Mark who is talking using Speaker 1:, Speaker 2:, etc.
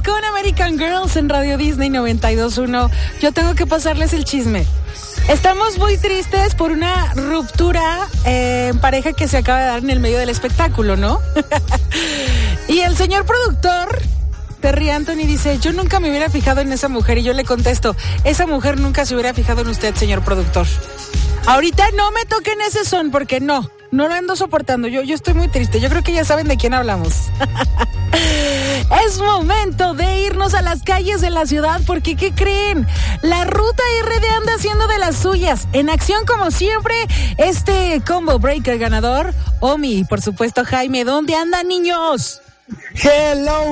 Speaker 1: con American Girls en Radio Disney 92.1. Yo tengo que pasarles el chisme. Estamos muy tristes por una ruptura en pareja que se acaba de dar en el medio del espectáculo, ¿no? Y el señor productor, Terry Anthony, dice, yo nunca me hubiera fijado en esa mujer. Y yo le contesto, esa mujer nunca se hubiera fijado en usted, señor productor. Ahorita no me toquen ese son porque no lo ando soportando. Yo estoy muy triste. Yo creo que ya saben de quién hablamos. Es momento de irnos a las calles de la ciudad porque, ¿qué creen? La Ruta RD anda haciendo de las suyas. En acción, como siempre, este combo breaker ganador, Omi, por supuesto, Jaime. ¿Dónde andan, niños?
Speaker 2: Hello.